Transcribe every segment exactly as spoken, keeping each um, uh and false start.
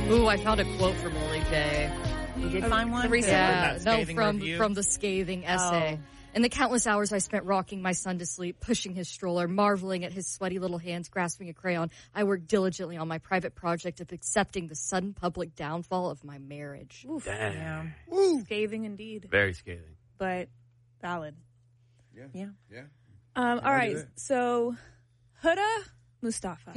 Ooh, I found a quote from Lily J. You did find one? Yeah, no, from, from the scathing essay. Oh. In the countless hours I spent rocking my son to sleep, pushing his stroller, marveling at his sweaty little hands grasping a crayon, I worked diligently on my private project of accepting the sudden public downfall of my marriage. Oof. Damn. Yeah. Scathing indeed. Very scathing. But valid. Yeah. Yeah. Yeah. Um, all right. So, Huda Mustafa.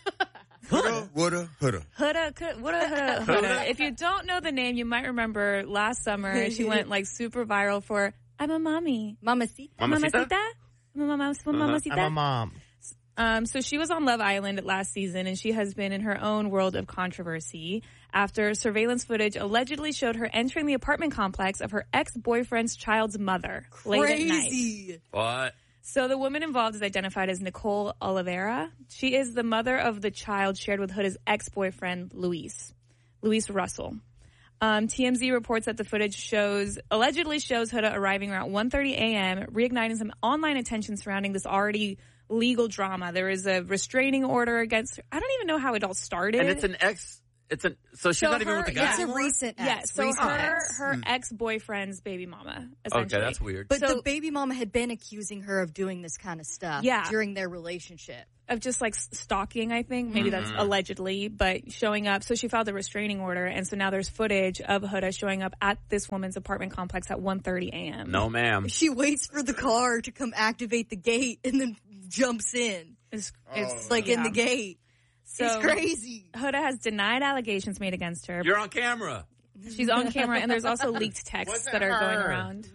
Huda, woulda, huda. Huda, Huda, Huda, Huda. If you don't know the name, you might remember last summer she went like super viral for I'm a mommy. Mamacita. Mamacita? Mamacita? Mama, mamacita? I'm a mom. Um, so she was on Love Island last season, and she has been in her own world of controversy after surveillance footage allegedly showed her entering the apartment complex of her ex-boyfriend's child's mother late at night. Crazy. What? So the woman involved is identified as Nicole Oliveira. She is the mother of the child shared with Huda's ex-boyfriend, Luis. Luis Russell. Um, T M Z reports that the footage shows, allegedly shows Huda arriving around one thirty a.m., reigniting some online attention surrounding this already legal drama. There is a restraining order against her. I don't even know how it all started. And it's an ex, it's an, so she's So not even her- with the guy yeah. It's a anymore? recent ex. yeah, so recent her, ex. her ex-boyfriend's baby mama, essentially. Okay, that's weird. But So- the baby mama had been accusing her of doing this kind of stuff Yeah. during their relationship. Of just like s- stalking, I think. Maybe that's allegedly, but showing up. So she filed a restraining order, and so now there's footage of Huda showing up at this woman's apartment complex at one thirty a.m. No, ma'am. She waits for the car to come activate the gate and then jumps in. It's, It's like in yeah. the gate. So It's crazy. Huda has denied allegations made against her. You're on camera. She's on camera, and there's also leaked texts Wasn't that are going her. around.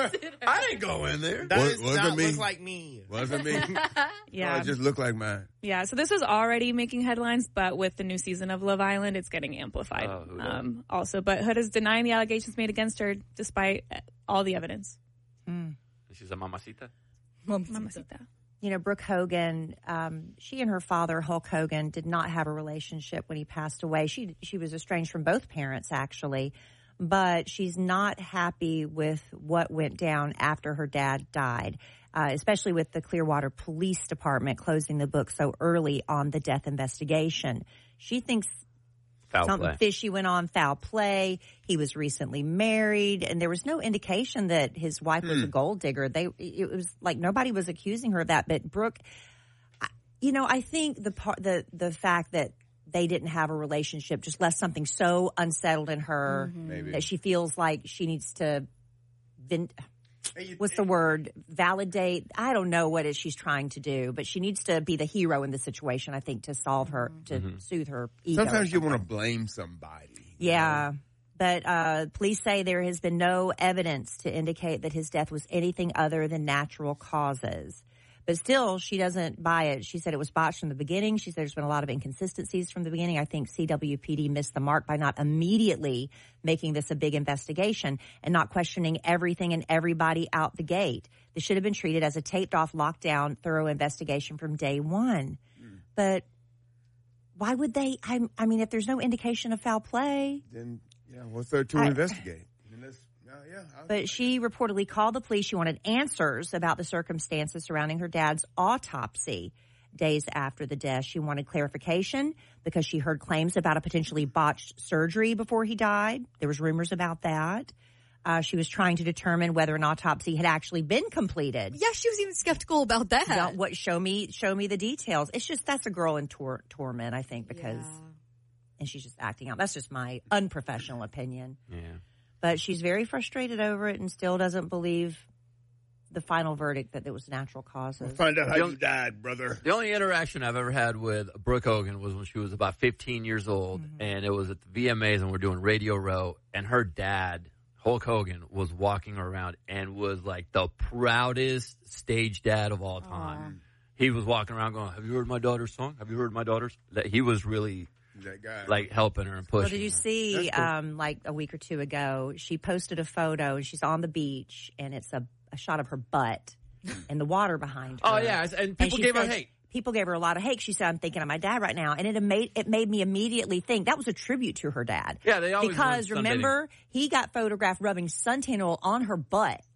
I didn't go in there. That Was- does wasn't not me. look like me. Wasn't me. Yeah. Oh, it just looked like mine. Yeah, so this was already making headlines, but with the new season of Love Island, it's getting amplified Oh, who knows? um, also. But Hood is denying the allegations made against her despite uh, all the evidence. She's a mamacita. Mamacita. You know, Brooke Hogan, um, she and her father, Hulk Hogan, did not have a relationship when he passed away. She she was estranged from both parents, actually, but she's not happy with what went down after her dad died, uh, especially with the Clearwater Police Department closing the book so early on the death investigation. She thinks Foul something play. fishy went on, foul play. He was recently married, and there was no indication that his wife was a gold digger. They, it was like nobody was accusing her of that. But Brooke, I- you know, I think the part, the the fact that they didn't have a relationship just left something so unsettled in her Maybe. that she feels like she needs to. Vin- What's the word? Validate. I don't know what it is she's trying to do, but she needs to be the hero in the situation, I think, to solve her, to soothe her ego. Sometimes you want to blame somebody. Yeah. But uh, police say there has been no evidence to indicate that his death was anything other than natural causes. But still, she doesn't buy it. She said it was botched from the beginning. She said there's been a lot of inconsistencies from the beginning. I think C W P D missed the mark by not immediately making this a big investigation and not questioning everything and everybody out the gate. This should have been treated as a taped-off, lockdown, thorough investigation from day one. Mm. But why would they? I, I mean, if there's no indication of foul play. Then, yeah, what's there to I- investigate? And that's, uh, yeah, I'll- But she reportedly called the police. She wanted answers about the circumstances surrounding her dad's autopsy days after the death. She wanted clarification because she heard claims about a potentially botched surgery before he died. There was rumors about that. Uh, she was trying to determine whether an autopsy had actually been completed. Yeah, she was even skeptical about that. Don't, what, show me, show me the details. It's just, that's a girl in tor- torment, I think, because, Yeah. and she's just acting out. That's just my unprofessional opinion. Yeah. But she's very frustrated over it and still doesn't believe the final verdict that it was natural causes. Find out how Don't- you died, brother. The only interaction I've ever had with Brooke Hogan was when she was about fifteen years old, and it was at the V M As, and we're doing Radio Row, and her dad, Hulk Hogan, was walking around and was like the proudest stage dad of all time. He was walking around going, "Have you heard my daughter's song? Have you heard my daughter's?" That he was really That guy. like helping her and pushing. Well, did you her. see, That's cool. um, like a week or two ago, she posted a photo and she's on the beach and it's a, a shot of her butt and the water behind her. Oh yeah, and people she gave her said- hate. People gave her a lot of hate. She said, "I'm thinking of my dad right now," and it made it made me immediately think that was a tribute to her dad. Yeah, they always because went sunbathing. remember he got photographed rubbing suntan oil on her butt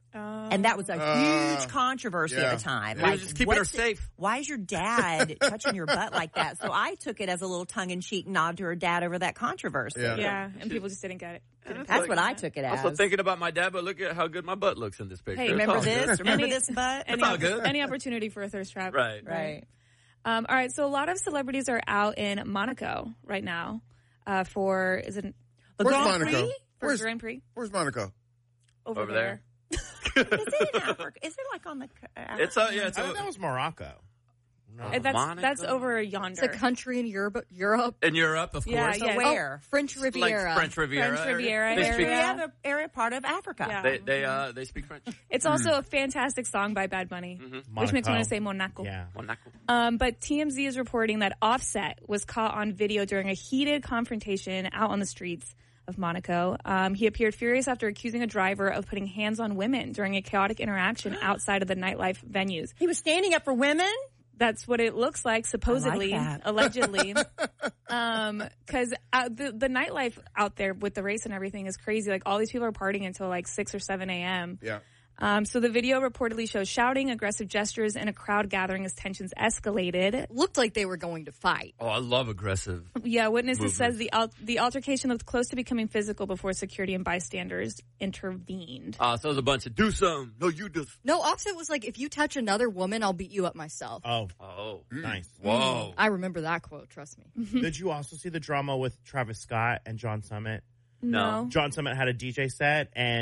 Oh. And that was a Uh, huge controversy yeah. at the time. Yeah. He was just keeping her what's- safe. Why is your dad touching your butt like that? So I took it as a little tongue-in-cheek nod to her dad over that controversy. Yeah. Yeah, and people just didn't get it. Didn't That's get what it. I took it as. Also thinking about my dad, but look at how good my butt looks in this picture. Hey, It's Remember all this? good. Remember Any- this butt? Any, all good. any opportunity for a thirst trap. Right. Right. Um, all right, so a lot of celebrities are out in Monaco right now uh, for, is it The Where's Grand Monaco? Prix? for Where's- Grand Prix? Where's Monaco? Over, Over there. Is it in Africa? Is it like on the? Uh, It's a, yeah, it's I thought a, that was Morocco. No. Uh, That's, Monaco? that's over yonder. It's a country in Europe. Europe. in Europe, of Yeah, course. yeah. where? French Like Riviera. French Riviera. French area. Riviera They area. speak, Riviera area part of Africa. Yeah. they, they, uh, they speak French. It's also a fantastic song by Bad Bunny, which makes me Monaco. want to say Monaco. Yeah. Monaco. Um, but T M Z is reporting that Offset was caught on video during a heated confrontation out on the streets of Monaco. Um, he appeared furious after accusing a driver of putting hands on women during a chaotic interaction outside of the nightlife venues. He was standing up for women. That's what it looks like, supposedly, that. allegedly. um, cause uh, the, the nightlife out there with the race and everything is crazy. Like all these people are partying until like six or seven a.m. Yeah. Um, so the video reportedly shows shouting, aggressive gestures, and a crowd gathering as tensions escalated. Looked like they were going to fight. Oh, I love aggressive. Yeah, witnesses Movement. says the al- the altercation looked close to becoming physical before security and bystanders intervened. Uh, so it was a bunch of do some. No, you do. No, Offset was like, if you touch another woman, I'll beat you up myself. Oh, Oh, nice. whoa. I remember that quote, trust me. Did you also see the drama with Travis Scott and John Summit? No. John Summit had a D J set, and